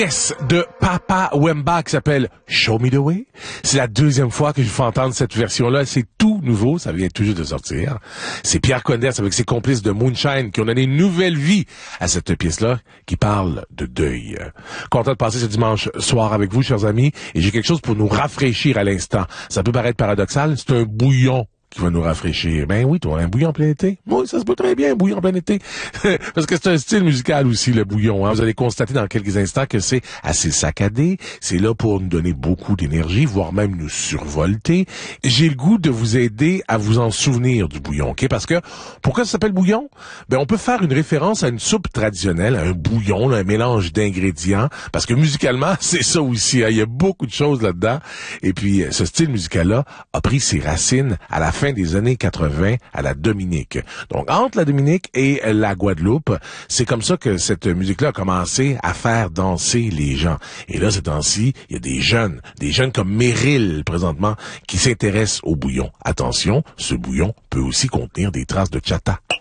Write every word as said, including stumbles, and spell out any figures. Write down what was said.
Yes, de Papa Wemba qui s'appelle Show Me the Way. C'est la deuxième fois que je fais entendre cette version-là. C'est tout nouveau, ça vient tout juste de sortir. C'est Pierre Condès avec ses complices de Moonshine qui ont donné une nouvelle vie à cette pièce-là qui parle de deuil. Content de passer ce dimanche soir avec vous, chers amis, et j'ai quelque chose pour nous rafraîchir à l'instant. Ça peut paraître paradoxal, c'est un bouillon qui va nous rafraîchir. Ben oui, toi, un bouillon en plein été. Oui, ça se peut très bien, un bouillon en plein été. Parce que c'est un style musical aussi, le bouillon. Hein. Vous allez constater dans quelques instants que c'est assez saccadé. C'est là pour nous donner beaucoup d'énergie, voire même nous survolter. J'ai le goût de vous aider à vous en souvenir du bouillon, ok? Parce que, pourquoi ça s'appelle bouillon? Ben, on peut faire une référence à une soupe traditionnelle, à un bouillon, là, un mélange d'ingrédients. Parce que musicalement, c'est ça aussi. Hein. Il y a beaucoup de choses là-dedans. Et puis, ce style musical-là a pris ses racines à la fin des années quatre-vingts à la Dominique. Donc, entre la Dominique et la Guadeloupe, c'est comme ça que cette musique-là a commencé à faire danser les gens. Et là, ces temps-ci, il y a des jeunes, des jeunes comme Meryl, présentement, qui s'intéressent au bouillon. Attention, ce bouillon peut aussi contenir des traces de chata.